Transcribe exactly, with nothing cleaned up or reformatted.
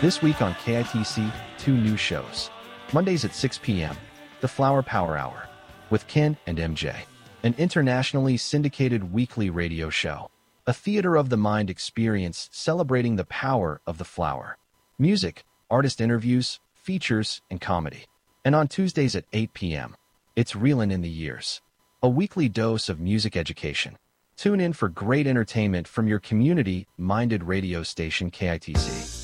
This week on K I T C, two new shows. Mondays at six p m, The Flower Power Hour, with Ken and M J, an internationally syndicated weekly radio show. A theater of the mind experience celebrating the power of the flower. Music, artist interviews, features, and comedy. And on Tuesdays at eight p m, it's Reelin' in the Years, a weekly dose of music education. Tune in for great entertainment from your community-minded radio station K I T C.